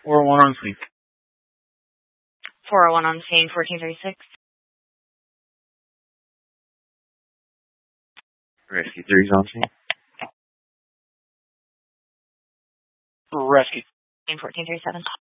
401 on scene. 401 on scene, 1436. Rescue 3's on scene. Rescue. Scene 1437.